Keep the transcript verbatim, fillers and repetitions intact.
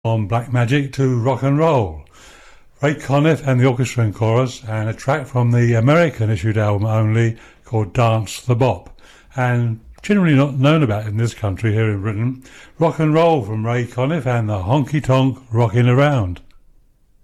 on Black Magic to rock and roll. Ray Conniff and the orchestra and chorus, and a track from the American issued album only called Dance the Bop, and generally not known about in this country here in Britain, Rock and Roll from Ray Conniff and the Honky Tonk Rockin' Around.